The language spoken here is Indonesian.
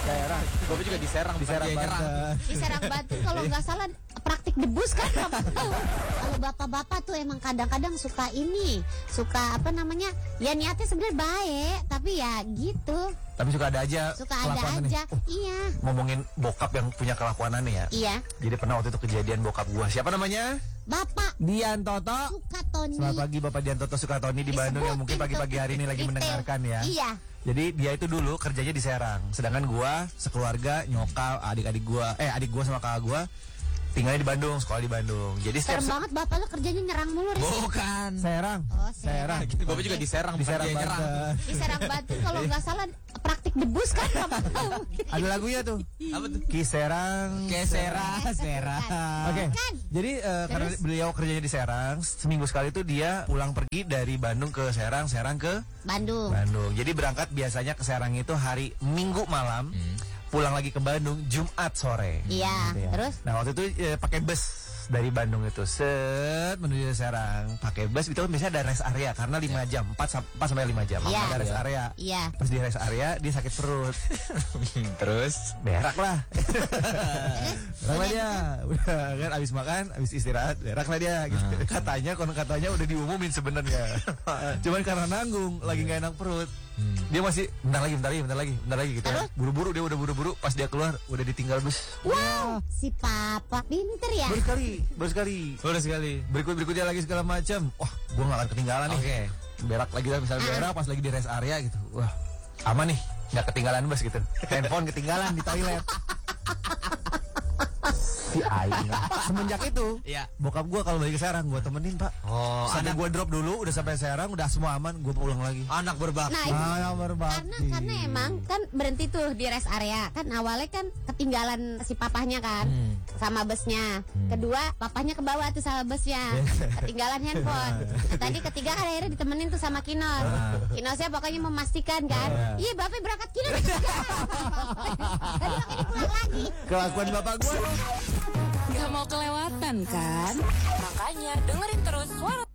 Serang. Bapak juga di Serang, Di Serang Banten. Di Serang Banten kalau nggak salah praktik debus kan. Kalau bapak-bapak tuh emang kadang-kadang suka apa namanya, ya niatnya sebenarnya baik, tapi ya gitu, Tapi suka ada aja. suka ada kelakuan aneh. aja. Iya. Ngomongin bokap yang punya kelakuan aneh ya. Iya. Jadi pernah waktu itu kejadian bokap gua. Siapa namanya? Bapak Dian Toto. Sukatoni. Selamat pagi Bapak Dian Toto Sukatoni di Bandung yang mungkin Disebutin pagi-pagi hari ini lagi detail. mendengarkan ya. Iya. Jadi dia itu dulu kerjanya di Serang. Sedangkan gua sekeluarga, nyokap, adik-adik gua, adik gua sama kakak gua tinggalnya di Bandung, sekolah di Bandung. Jadi Serem setiap banget bapak lo kerjanya nyerang mulu. Riz. Bukan. Serang. Oh, Serang. Gitu. Bapak juga di Serang, Di bukan Serang dia nyerang. Banten. Di Serang Banten kalau nggak salah praktik debus kan. Ada lagunya tuh. Apa tuh? Ki Serang. Serang. Oke. Kan. Jadi karena Terus? beliau kerjanya di Serang, seminggu sekali tuh dia pulang pergi dari Bandung ke Serang, Serang ke Bandung. Bandung. Jadi berangkat biasanya ke Serang itu hari Minggu malam, pulang lagi ke Bandung Jumat sore. Iya, Gitu ya. terus? Nah waktu itu pakai bus dari Bandung itu menuju Serang, pakai bus itu biasanya ada rest area karena 5 jam, 4 sampai 5 jam. Iya. Ada rest area. Iya. Pas di rest area dia sakit perut. Terus Berak lah. Berak lah dia. Udah kan abis makan, abis istirahat, berak lah dia gitu. Katanya udah diumumin sebenarnya. Cuman karena nanggung, lagi nggak enak perut. Dia masih bentar lagi gitu ya. Buru-buru dia udah buru-buru, pas dia keluar udah ditinggal bus. Wow, si papa pinter ya. Baru sekali. udah sekali. Berikutnya lagi segala macam. Wah, gua nggak akan ketinggalan nih. Oke. Berak lagi lah, misalnya berak pas lagi di rest area gitu. Wah, aman nih, nggak ketinggalan bus gitu. Handphone ketinggalan di toilet. Si aing. Semenjak itu, Iya. bokap gua kalau balik ke Serang gua temenin, Pak. Oh, Sampai gua drop dulu, udah sampai Serang, udah semua aman, gua pulang lagi. anak berbakti. Nah, itu Berbakti. karena emang kan berhenti tuh di rest area. Kan awalnya kan ketinggalan si papahnya kan sama busnya. Kedua, papahnya ke bawah tuh sama busnya. Ketinggalan handphone. Tadi ketiga kan akhirnya ditemenin tuh sama Kinos. Kinosnya pokoknya memastikan kan. Iya, bapak berangkat Kinos. Tadi makanya pulang lagi. Kelakuan bapak gua. Gak mau kelewatan kan? Makanya dengerin terus Suara